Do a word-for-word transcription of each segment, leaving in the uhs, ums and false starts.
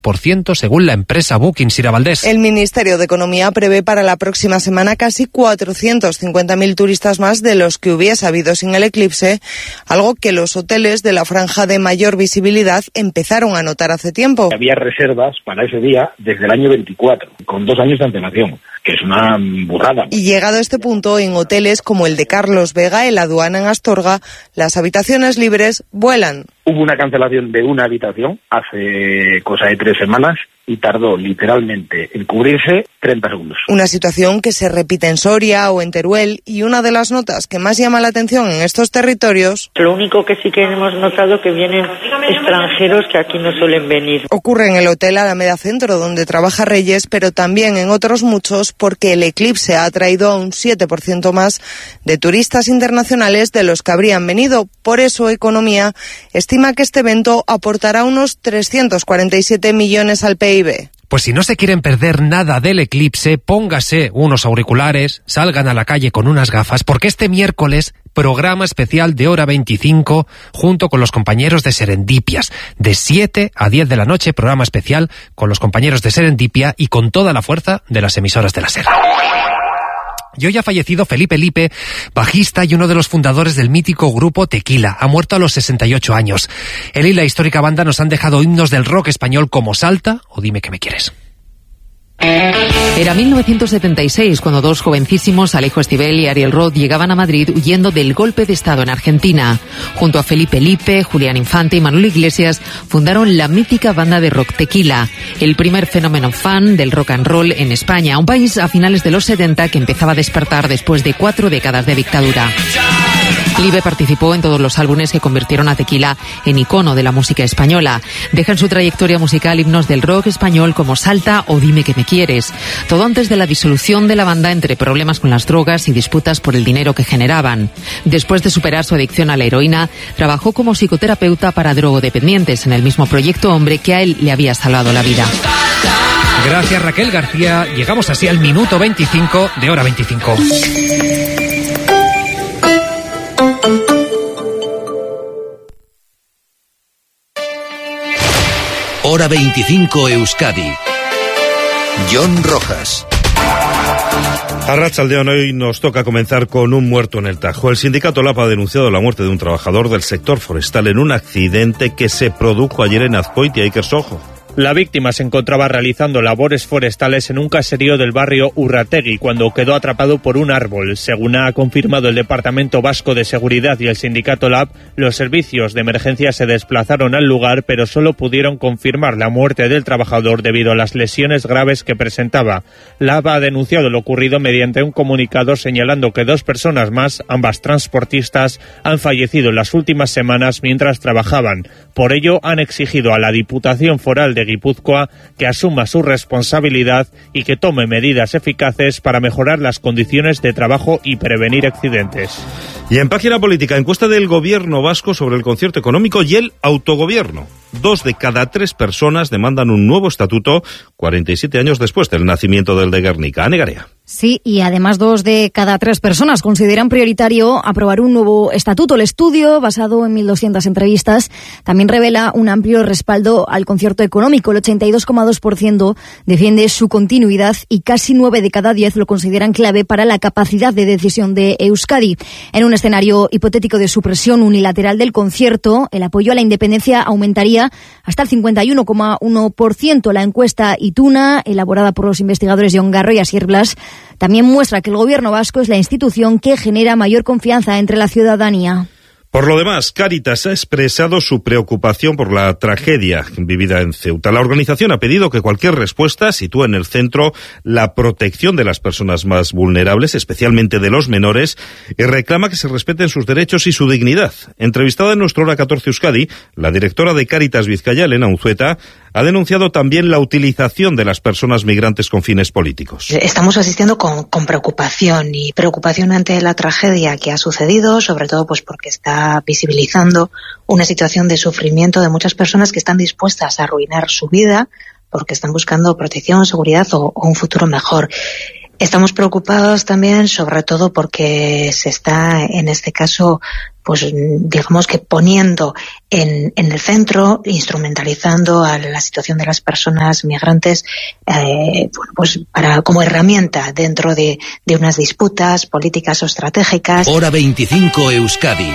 por ciento según la empresa Booking. Sira Valdés. El Ministerio de Economía prevé para la próxima semana casi cuatrocientos cincuenta mil turistas más de los que hubiese habido sin el eclipse, algo que los hoteles de la franja de mayor visibilidad empezaron a notar hace tiempo. Había reservas para ese día desde el año veinticuatro, con dos años de antelación, que es una burrada. Y llegado a este punto, en hoteles como el de Carlos Vega, en la Aduana en Astorga, las habitaciones libres vuelan. Hubo una cancelación de una habitación hace cosa de tres semanas y tardó literalmente en cubrirse treinta segundos. Una situación que se repite en Soria o en Teruel, y una de las notas que más llama la atención en estos territorios... Lo único que sí que hemos notado que vienen extranjeros que aquí no suelen venir. Ocurre en el Hotel Alameda Centro, donde trabaja Reyes, pero también en otros muchos, porque el eclipse ha atraído a un siete por ciento más de turistas internacionales de los que habrían venido. Por eso Economía estima que este evento aportará unos trescientos cuarenta y siete millones al P I B. Pues si no se quieren perder nada del eclipse, póngase unos auriculares, salgan a la calle con unas gafas, porque este miércoles, programa especial de Hora veinticinco, junto con los compañeros de Serendipias. De siete a diez de la noche, programa especial con los compañeros de Serendipia y con toda la fuerza de las emisoras de la SER. Y hoy ha fallecido Felipe Lipe, bajista y uno de los fundadores del mítico grupo Tequila. Ha muerto a los sesenta y ocho años. Él y la histórica banda nos han dejado himnos del rock español como Salta o Dime que me quieres. Era mil novecientos setenta y seis cuando dos jovencísimos, Alejo Estibel y Ariel Roth, llegaban a Madrid huyendo del golpe de Estado en Argentina. Junto a Felipe Lipe, Julián Infante y Manuel Iglesias fundaron la mítica banda de rock Tequila, el primer fenómeno fan del rock and roll en España, un país a finales de los setenta que empezaba a despertar después de cuatro décadas de dictadura. Lipe participó en todos los álbumes que convirtieron a Tequila en icono de la música española. Deja en su trayectoria musical himnos del rock español como Salta o Dime que me quieres. Todo antes de la disolución de la banda entre problemas con las drogas y disputas por el dinero que generaban. Después de superar su adicción a la heroína, trabajó como psicoterapeuta para drogodependientes en el mismo proyecto Hombre que a él le había salvado la vida. Gracias, Raquel García. Llegamos así al minuto veinticinco de Hora veinticinco. Hora veinticinco Euskadi. Jon Rojas. Arratsaldeon, hoy nos toca comenzar con un muerto en el Tajo. El sindicato LAP ha denunciado la muerte de un trabajador del sector forestal en un accidente que se produjo ayer en Azkoitia y Kersojo. La víctima se encontraba realizando labores forestales en un caserío del barrio Urrategui cuando quedó atrapado por un árbol. Según ha confirmado el Departamento Vasco de Seguridad y el sindicato LAB, los servicios de emergencia se desplazaron al lugar, pero solo pudieron confirmar la muerte del trabajador debido a las lesiones graves que presentaba. LAB ha denunciado lo ocurrido mediante un comunicado señalando que dos personas más, ambas transportistas, han fallecido en las últimas semanas mientras trabajaban. Por ello, han exigido a la Diputación Foral de Guipúzcoa que asuma su responsabilidad y que tome medidas eficaces para mejorar las condiciones de trabajo y prevenir accidentes. Y en página política, encuesta del gobierno vasco sobre el concierto económico y el autogobierno. Dos de cada tres personas demandan un nuevo estatuto cuarenta y siete años después del nacimiento del de Guernica. Ane Garea. Sí, y además dos de cada tres personas consideran prioritario aprobar un nuevo estatuto. El estudio, basado en mil doscientas entrevistas, también revela un amplio respaldo al concierto económico. El ochenta y dos coma dos por ciento defiende su continuidad y casi nueve de cada diez lo consideran clave para la capacidad de decisión de Euskadi. En un escenario hipotético de supresión unilateral del concierto, el apoyo a la independencia aumentaría hasta el cincuenta y uno coma uno por ciento. La encuesta Ituna, elaborada por los investigadores Jon Garro y Asier Blas, también muestra que el gobierno vasco es la institución que genera mayor confianza entre la ciudadanía. Por lo demás, Cáritas ha expresado su preocupación por la tragedia vivida en Ceuta. La organización ha pedido que cualquier respuesta sitúe en el centro la protección de las personas más vulnerables, especialmente de los menores, y reclama que se respeten sus derechos y su dignidad. Entrevistada en nuestro Hora catorce Euskadi, la directora de Cáritas Vizcaya, Elena Unzueta, ha denunciado también la utilización de las personas migrantes con fines políticos. Estamos asistiendo con, con preocupación y preocupación ante la tragedia que ha sucedido, sobre todo pues porque está visibilizando una situación de sufrimiento de muchas personas que están dispuestas a arruinar su vida porque están buscando protección, seguridad o, o un futuro mejor. Estamos preocupados también, sobre todo porque se está, en este caso, pues digamos que poniendo en, en el centro, instrumentalizando a la situación de las personas migrantes, eh, bueno, pues para como herramienta dentro de, de unas disputas políticas o estratégicas. Hora veinticinco Euskadi.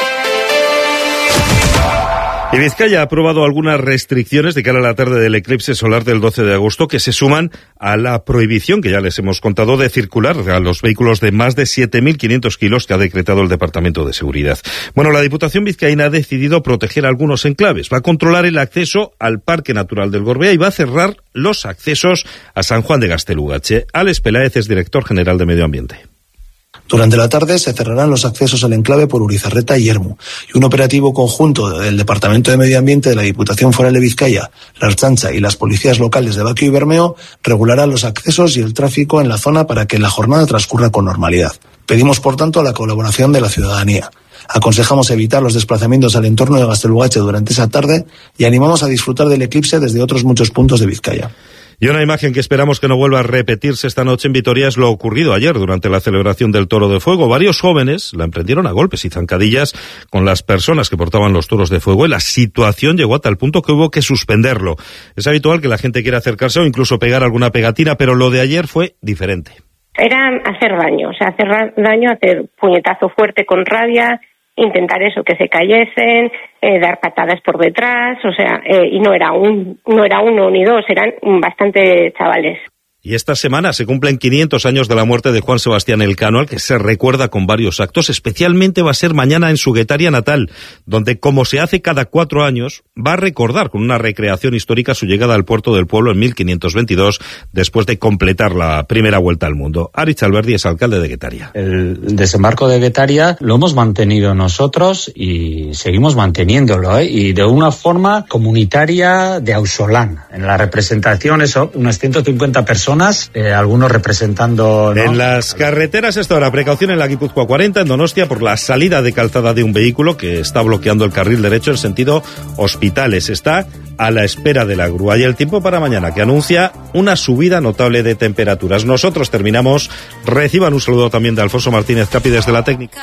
Y Vizcaya ha aprobado algunas restricciones de cara a la tarde del eclipse solar del doce de agosto que se suman a la prohibición que ya les hemos contado de circular a los vehículos de más de siete mil quinientos kilos que ha decretado el Departamento de Seguridad. Bueno, la Diputación vizcaína ha decidido proteger algunos enclaves. Va a controlar el acceso al Parque Natural del Gorbea y va a cerrar los accesos a San Juan de Gaztelugatxe. Alex Peláez es director general de Medio Ambiente. Durante la tarde se cerrarán los accesos al enclave por Urizarreta y Ermu, y un operativo conjunto del Departamento de Medio Ambiente de la Diputación Foral de Vizcaya, la Ertzaintza y las policías locales de Baquio y Bermeo regulará los accesos y el tráfico en la zona para que la jornada transcurra con normalidad. Pedimos, por tanto, la colaboración de la ciudadanía. Aconsejamos evitar los desplazamientos al entorno de Gaztelugatxe durante esa tarde y animamos a disfrutar del eclipse desde otros muchos puntos de Vizcaya. Y una imagen que esperamos que no vuelva a repetirse esta noche en Vitoria es lo ocurrido ayer durante la celebración del Toro de Fuego. Varios jóvenes la emprendieron a golpes y zancadillas con las personas que portaban los toros de fuego y la situación llegó a tal punto que hubo que suspenderlo. Es habitual que la gente quiera acercarse o incluso pegar alguna pegatina, pero lo de ayer fue diferente. Era hacer daño, o sea, hacer daño, hacer puñetazo fuerte con rabia, intentar eso, que se cayesen, eh, dar patadas por detrás, o sea, eh, y no era un, no era uno ni dos, eran bastante chavales. Y esta semana se cumplen quinientos años de la muerte de Juan Sebastián Elcano, al que se recuerda con varios actos. Especialmente va a ser mañana en su Guetaria natal, donde, como se hace cada cuatro años, va a recordar con una recreación histórica su llegada al puerto del pueblo en mil quinientos veintidós, después de completar la primera vuelta al mundo. Aritz Alberdi es alcalde de Guetaria. El desembarco de Guetaria lo hemos mantenido nosotros y seguimos manteniéndolo, ¿eh? Y de una forma comunitaria de Ausolán. En la representación, eso, unas ciento cincuenta personas. Eh, algunos representando, ¿no? En las carreteras esta hora, precaución en la Guipúzcoa cuarenta, en Donostia, por la salida de calzada de un vehículo que está bloqueando el carril derecho en sentido Hospitales. Está a la espera de la grúa. Y el tiempo para mañana, que anuncia una subida notable de temperaturas. Nosotros terminamos. Reciban un saludo también de Alfonso Martínez Capi desde la técnica.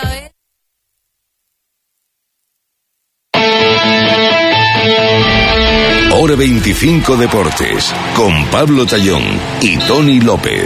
Hora veinticinco Deportes, con Pablo Tallón y Tony López.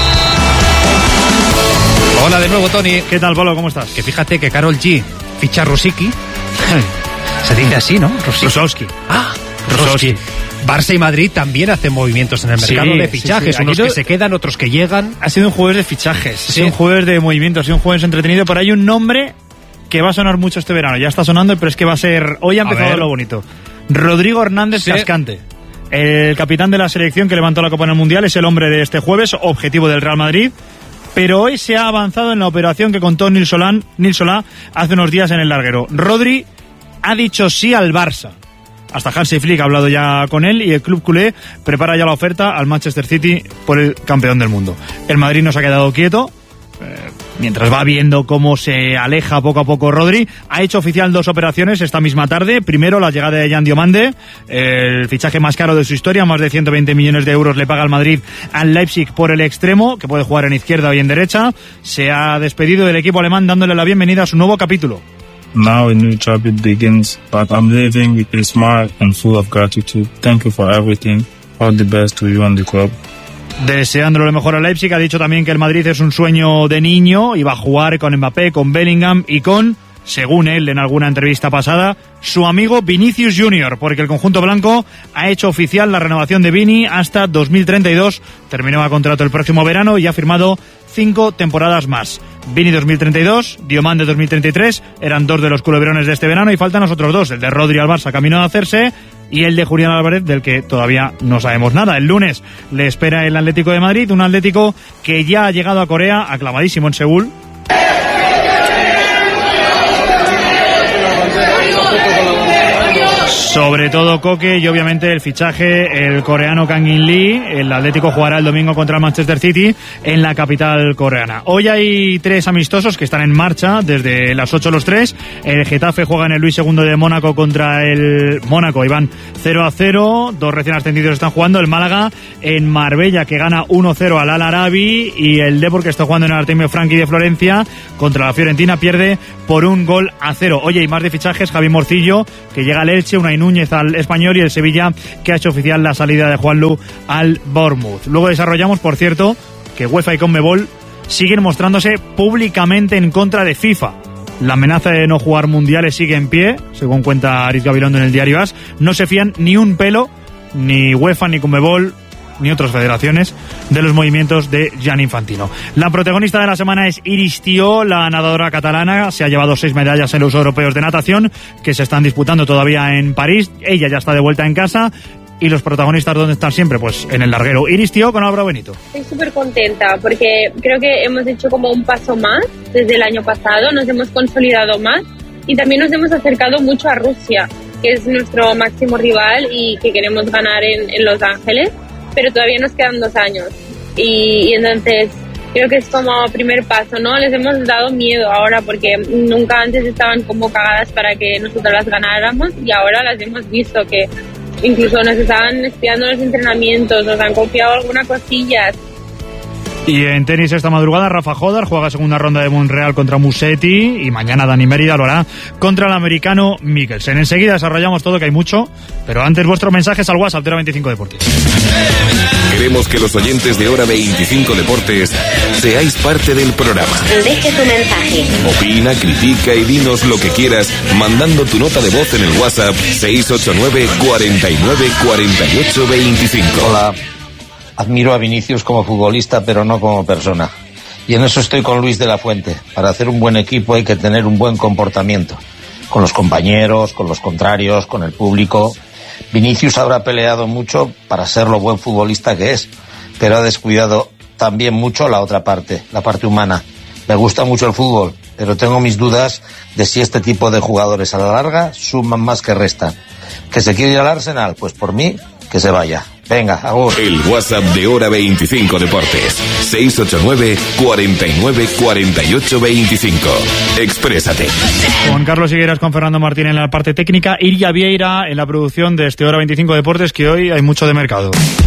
Hola de nuevo, Tony. ¿Qué tal, Pablo? ¿Cómo estás? Que fíjate que Karol G ficha a Rosicky. Se dice así, ¿no? Rosowski. Ah, Rosowski. Barça y Madrid también hacen movimientos en el mercado sí, de fichajes, sí, sí. unos que se quedan, otros que llegan. Ha sido un jueves de fichajes, sí. ha sido un jueves de movimientos, ha sido un jueves entretenido, pero hay un nombre que va a sonar mucho este verano, ya está sonando, pero es que va a ser... Hoy ha empezado lo bonito. Rodrigo Hernández sí. Cascante, el capitán de la selección que levantó la Copa en el Mundial, es el hombre de este jueves, objetivo del Real Madrid, pero hoy se ha avanzado en la operación que contó Nil Solán, Nil Solá hace unos días en el larguero. Rodri ha dicho sí al Barça. Hasta Hansi Flick ha hablado ya con él y el club culé prepara ya la oferta al Manchester City por el campeón del mundo. El Madrid no se ha quedado quieto. Eh, mientras va viendo cómo se aleja poco a poco Rodri, ha hecho oficial dos operaciones esta misma tarde. Primero, la llegada de Jan Diomande, el fichaje más caro de su historia, más de ciento veinte millones de euros le paga el Madrid al Leipzig por el extremo, que puede jugar en izquierda o en derecha. Se ha despedido del equipo alemán dándole la bienvenida a su nuevo capítulo. Now a new chapter begins, but I'm living with a smile and full of gratitude. Thank you for everything. All the best to you and the club. Deseándole lo mejor a Leipzig, ha dicho también que el Madrid es un sueño de niño y va a jugar con Mbappé, con Bellingham y con, según él en alguna entrevista pasada, su amigo Vinicius Junior, porque el conjunto blanco ha hecho oficial la renovación de Vini hasta dos mil treinta y dos, terminaba contrato el próximo verano y ha firmado cinco temporadas más. Vini dos mil treinta y dos, Diomande dos mil treinta y tres, eran dos de los culebrones de este verano y faltan los otros dos, el de Rodri al Barça camino de hacerse y el de Julián Álvarez, del que todavía no sabemos nada. El lunes le espera el Atlético de Madrid, un Atlético que ya ha llegado a Corea, aclamadísimo en Seúl. Sobre todo Koke y obviamente el fichaje, el coreano Kang In Lee. El Atlético jugará el domingo contra el Manchester City en la capital coreana. Hoy hay tres amistosos que están en marcha desde las ocho los tres. El Getafe juega en el Luis segundo de Mónaco contra el Mónaco y van cero a cero. Dos recién ascendidos están jugando. El Málaga en Marbella, que gana uno cero al Al Arabi, y el Depor, que está jugando en el Artemio Franchi de Florencia contra la Fiorentina, pierde por un gol a cero. Oye, y más de fichajes. Javi Morcillo, que llega al Elche, Unai Núñez al Español y el Sevilla, que ha hecho oficial la salida de Juanlu al Bournemouth. Luego desarrollamos, por cierto, que UEFA y Conmebol siguen mostrándose públicamente en contra de FIFA. La amenaza de no jugar mundiales sigue en pie, según cuenta Aritz Gabilondo en el diario AS. No se fían ni un pelo, ni UEFA, ni Conmebol, ni otras federaciones, de los movimientos de Gianni Infantino. La protagonista de la semana es Iris Tió, la nadadora catalana. Se ha llevado seis medallas en los europeos de natación, que se están disputando todavía en París. Ella ya está de vuelta en casa. ¿Y los protagonistas dónde están siempre? Pues en el larguero. Iris Tió con Álvaro Benito. Estoy súper contenta porque creo que hemos hecho como un paso más desde el año pasado. Nos hemos consolidado más y también nos hemos acercado mucho a Rusia, que es nuestro máximo rival y que queremos ganar en, en Los Ángeles. Pero todavía nos quedan dos años y, y entonces creo que es como primer paso, ¿no? Les hemos dado miedo ahora porque nunca antes estaban como cagadas para que nosotros las ganáramos y ahora las hemos visto que incluso nos estaban espiando los entrenamientos, nos han copiado algunas cosillas. Y en tenis esta madrugada Rafa Jodar juega segunda ronda de Monreal contra Musetti y mañana Dani Mérida lo hará contra el americano Mikkelsen. Enseguida desarrollamos todo, que hay mucho, pero antes vuestros mensajes al WhatsApp cero veinticinco Deportes. Queremos que los oyentes de Hora veinticinco Deportes seáis parte del programa. Deje tu mensaje. Opina, critica y dinos lo que quieras mandando tu nota de voz en el WhatsApp seis ocho nueve, cuarenta y nueve, cuarenta y ocho, veinticinco. Hola. Admiro a Vinicius como futbolista, pero no como persona. Y en eso estoy con Luis de la Fuente. Para hacer un buen equipo hay que tener un buen comportamiento. Con los compañeros, con los contrarios, con el público. Vinicius habrá peleado mucho para ser lo buen futbolista que es, pero ha descuidado también mucho la otra parte, la parte humana. Me gusta mucho el fútbol, pero tengo mis dudas de si este tipo de jugadores a la larga suman más que restan. ¿Que se quiere ir al Arsenal? Pues por mí, que se vaya. Venga, agur. El WhatsApp de Hora veinticinco Deportes. seis ocho nueve, cuarenta y nueve, cuarenta y ocho, veinticinco. Exprésate. Juan Carlos Higueras con Fernando Martín en la parte técnica. Iria Vieira en la producción de este Hora veinticinco Deportes, que hoy hay mucho de mercado.